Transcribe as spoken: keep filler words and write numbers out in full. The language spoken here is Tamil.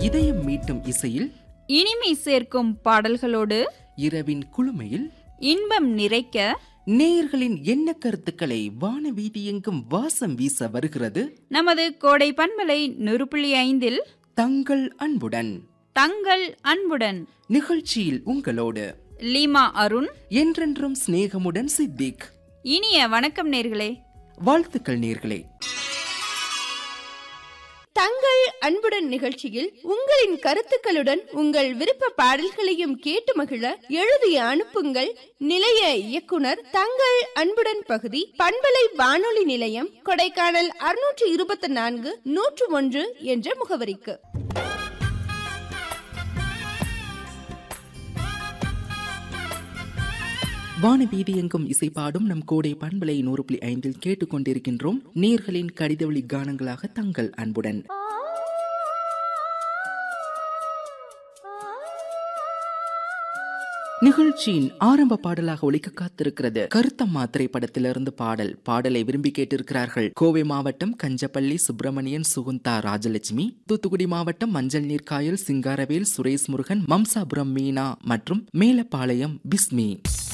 இதயம் மீட்டும் இசையில் இனிமை சேர்க்கும் பாடல்களோடு இரவின் குளுமையில் இன்பம் நிறைக்க நேயர்களின் எண்ண கருத்துக்களை வானவீதி எங்கும் வாசம் வீச வருகிறது நமது கோடை பண்பலை நூறு புள்ளி ஐந்தில் தங்கள் அன்புடன். தங்கள் அன்புடன் நிகழ்ச்சியில் உங்களோடு லீமா அருண், என்றென்றும் சிநேகமுடன் சித்திக். இனிய வணக்கம் நேர்களே. வாழ்த்துக்கள் நேர்களே. தங்கள் அன்புடன் நிகழ்ச்சியில் உங்களின் கருத்துக்களுடன் உங்கள் விருப்ப பாடல்களையும் கேட்டு மகிழ எழுதி அனுப்புங்கள். நிலைய இயக்குனர், தங்கள் அன்புடன் பகுதி, பண்பலை வானொலி நிலையம், கொடைக்கானல் அறுநூற்று இருபத்தி நான்கு நூற்று ஒன்று என்ற முகவரிக்கு. வானவீதி எங்கும் இசைப்பாடும் நம் கோடை பண்பலை நூறு புள்ளி ஐந்தில் கேட்டுக்கொண்டிருக்கின்றோம் நேயர்களின் கடிதவழி கானங்களாக தங்கள் அன்புடன். நிகழ்ச்சியின் ஆரம்ப பாடலாக ஒலிக்க காத்திருக்கிறது கருத்தம்மா திரைப்படத்திலிருந்து பாடல். பாடலை விரும்பி கேட்டிருக்கிறார்கள் கோவை மாவட்டம் கஞ்சப்பள்ளி சுப்பிரமணியன், சுகுந்தா, ராஜலட்சுமி. தூத்துக்குடி மாவட்டம் மஞ்சள் நீர்காயல் சிங்காரவேல், சுரேஷ் முருகன், மம்சாபுரம் மீனா மற்றும் மேலப்பாளையம் பிஸ்மி.